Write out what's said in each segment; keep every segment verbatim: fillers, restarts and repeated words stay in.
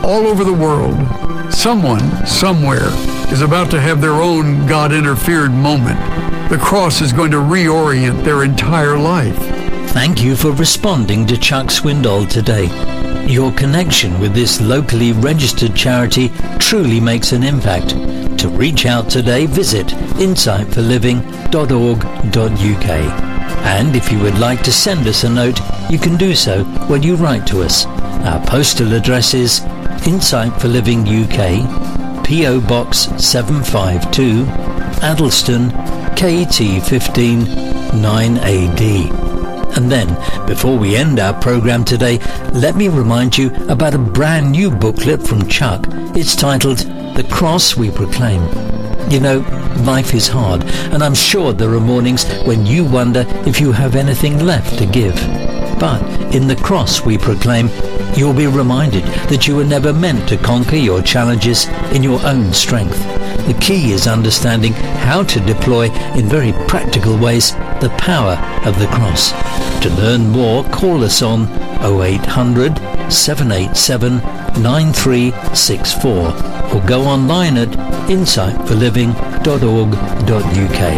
all over the world, someone, somewhere, is about to have their own God-interfered moment. The cross is going to reorient their entire life. Thank you for responding to Chuck Swindoll today. Your connection with this locally registered charity truly makes an impact. To reach out today, visit insight for living dot org dot U K. And if you would like to send us a note, you can do so when you write to us. Our postal address is Insight for Living U K, P O Box seven five two, Addleston, K T fifteen nine A D. And then, before we end our program today, let me remind you about a brand new booklet from Chuck. It's titled The Cross We Proclaim. You know, life is hard, and I'm sure there are mornings when you wonder if you have anything left to give. But in The Cross We Proclaim, you'll be reminded that you were never meant to conquer your challenges in your own strength. The key is understanding how to deploy in very practical ways the power of the cross. To learn more, call us on oh eight hundred, seven eight seven, nine three six four or go online at insight for living dot org dot U K.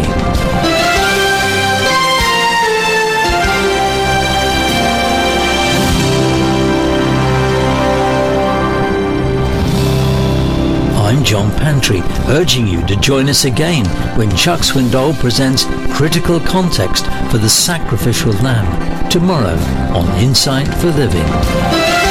I'm John Pantry, urging you to join us again when Chuck Swindoll presents Critical Context for the Sacrificial Lamb tomorrow on Insight for Living.